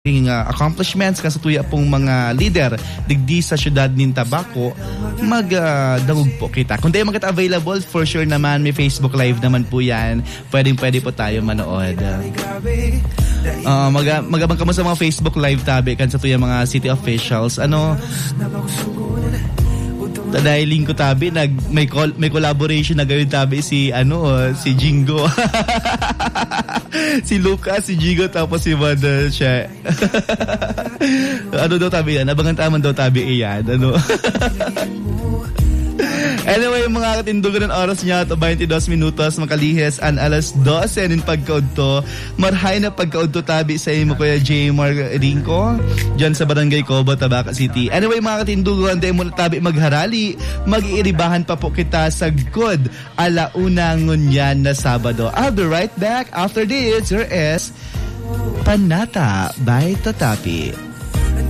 accomplishments kasi tuya pong mga leader digdi sa syudad nin Tabaco magdangog po kita. Kung tayo makita available, for sure naman may Facebook Live naman po yan. Pwede po tayo manood. Magabang kamo sa mga Facebook Live tabi kan sa tuya mga city officials. Tadahiling ko tabi may collaboration na gawin tabi si Jingo. Si Lucas, si Jingo tapos si Wanda siya. Daw tabi yan? Abangan taman daw tabi iyan. Anyway, mga katindugan ng oras niya to 22 minutos makalihis an alas 12 nin pagkaudto. Marhay na pagkaudto tabi sa imo Kuya J. Rinco dyan sa Barangay Cobo, Tabaca City. Anyway, mga katindugan, tayo muna tabi magharali. Mag-iiribahan pa po kita sa good alauna ngunyan na Sabado. I'll be right back after this. Here is Panata by Tatapi.